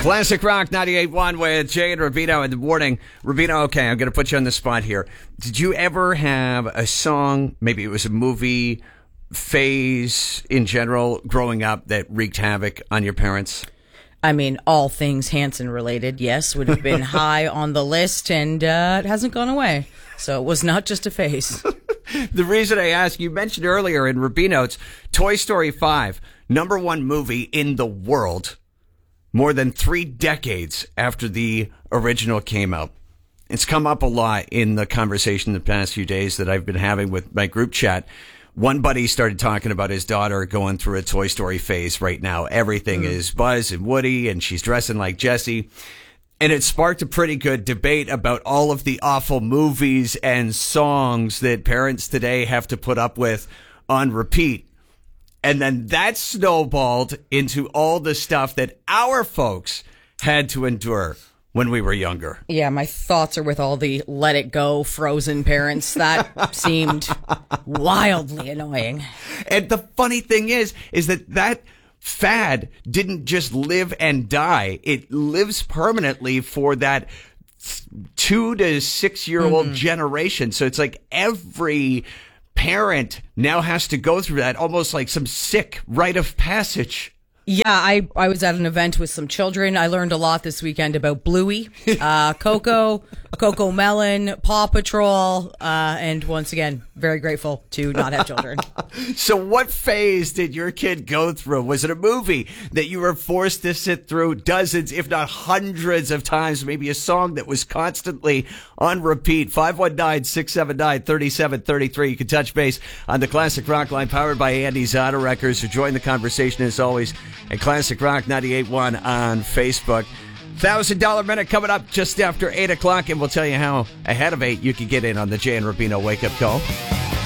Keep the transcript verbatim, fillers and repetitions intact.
Classic Rock ninety-eight point one with Jay and Rubino in the morning. Rubino, okay, I'm going to put you on the spot here. Did you ever have a song, maybe it was a movie, phase in general, growing up that wreaked havoc on your parents? I mean, all things Hanson related, yes, would have been high on the list, and uh, it hasn't gone away. So it was not just a phase. The reason I ask, you mentioned earlier in Rubino's Toy Story five, number one movie in the world, more than three decades after the original came out. It's come up a lot in the conversation the past few days that I've been having with my group chat. One buddy started talking about his daughter going through a Toy Story phase right now. Everything mm. is Buzz and Woody, and she's dressing like Jessie. And it sparked a pretty good debate about all of the awful movies and songs that parents today have to put up with on repeat. And then that snowballed into all the stuff that our folks had to endure when we were younger. Yeah, my thoughts are with all the Let It Go Frozen parents. That seemed wildly annoying. And the funny thing is, is that that fad didn't just live and die. It lives permanently for that two to six year old mm-hmm. generation. So it's like every parent now has to go through that, almost like some sick rite of passage. Yeah, I, I was at an event with some children. I learned a lot this weekend about Bluey, uh, Coco, Coco Melon, Paw Patrol, uh, and once again, very grateful to not have children. So what phase did your kid go through? Was it a movie that you were forced to sit through dozens, if not hundreds of times? Maybe a song that was constantly on repeat. five one nine, six seven nine, three seven three three. You can touch base on the Classic Rock line powered by Andy's Auto Wreckers. So join the conversation as always at Classic Rock ninety-eight point one on Facebook. one thousand dollars minute coming up just after eight o'clock, and we'll tell you how ahead of eight you can get in on the Jay and Rubino wake-up call.